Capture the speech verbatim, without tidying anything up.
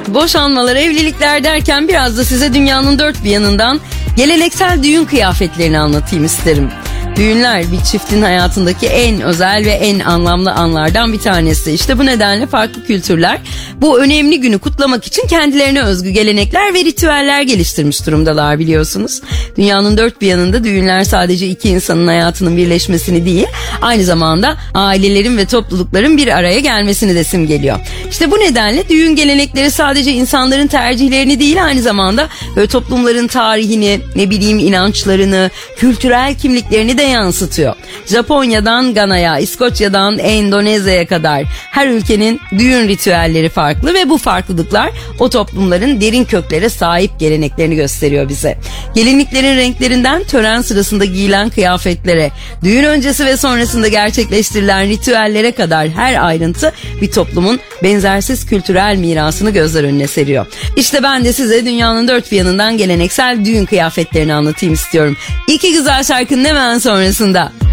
boşanmalar, evlilikler derken biraz da size dünyanın dört bir yanından geleneksel düğün kıyafetlerini anlatayım isterim. Düğünler bir çiftin hayatındaki en özel ve en anlamlı anlardan bir tanesi. İşte bu nedenle farklı kültürler bu önemli günü kutlamak için kendilerine özgü gelenekler ve ritüeller geliştirmiş durumdalar, biliyorsunuz. Dünyanın dört bir yanında düğünler sadece iki insanın hayatının birleşmesini değil, aynı zamanda ailelerin ve toplulukların bir araya gelmesini de simgeliyor. İşte bu nedenle düğün gelenekleri sadece insanların tercihlerini değil, aynı zamanda böyle toplumların tarihini, ne bileyim inançlarını, kültürel kimliklerini de yansıtıyor. Japonya'dan Gana'ya, İskoçya'dan Endonezya'ya kadar her ülkenin düğün ritüelleri farklı ve bu farklılıklar o toplumların derin köklere sahip geleneklerini gösteriyor bize. Gelinliklerin renklerinden tören sırasında giyilen kıyafetlere, düğün öncesi ve sonrasında gerçekleştirilen ritüellere kadar her ayrıntı bir toplumun benzersiz kültürel mirasını gözler önüne seriyor. İşte ben de size dünyanın dört bir yanından geleneksel düğün kıyafetlerini anlatayım istiyorum. İki güzel şarkının hemen sonrasında.